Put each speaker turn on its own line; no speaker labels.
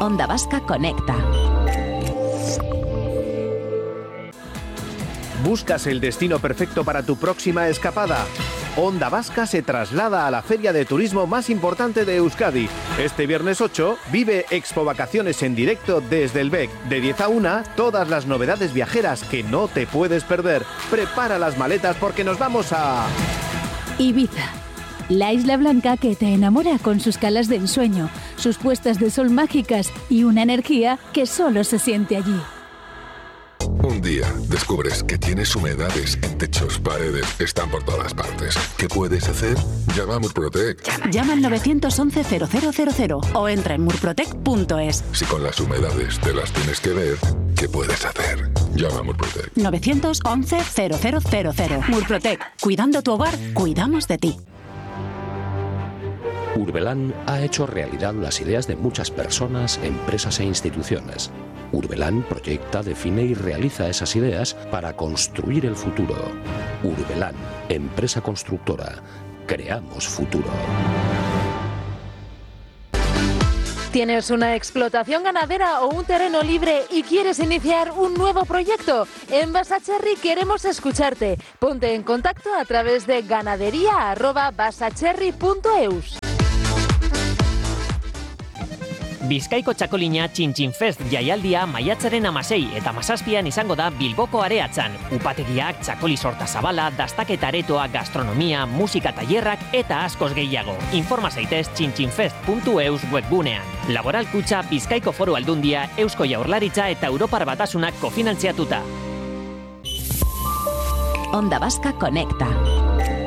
Onda Vasca Conecta.
¿Buscas el destino perfecto para tu próxima escapada? Onda Vasca se traslada a la feria de turismo más importante de Euskadi. Este viernes 8 vive Expo Vacaciones en directo desde el BEC. De 10 a 1, todas las novedades viajeras que no te puedes perder. Prepara las maletas porque nos vamos a...
Ibiza. La isla blanca que te enamora con sus calas de ensueño, sus puestas de sol mágicas y una energía que solo se siente allí.
Un día descubres que tienes humedades en techos, paredes, están por todas partes. ¿Qué puedes hacer? Llama a Murprotec.
Llama al 911-0000 o entra en murprotec.es.
Si con las humedades te las tienes que ver, ¿qué puedes hacer? Llama a Murprotec.
911-0000. Murprotec. Cuidando tu hogar, cuidamos de ti.
Urbelán ha hecho realidad las ideas de muchas personas, empresas e instituciones. Urbelán proyecta, define y realiza esas ideas para construir el futuro. Urbelán, empresa constructora. Creamos futuro.
¿Tienes una explotación ganadera o un terreno libre y quieres iniciar un nuevo proyecto? En Basacherry queremos escucharte. Ponte en contacto a través de ganaderia@basacherry.eus.
Bizkaiko txakolina Txintxinfest jaialdia maiatzaren 16 eta 17 izango da Bilboko areatzan. Upategiak, txakoli sorta zabala, dastaketa aretoa, gastronomia, musika tailerrak eta askoz gehiago. Informa zaitez txintxinfest.eus webgunean. Laboral Kutxa, Bizkaiko Foru Aldundia, Eusko Jaurlaritza eta Europar Batasunak kofinantziatuta.
Onda Vasca Conecta.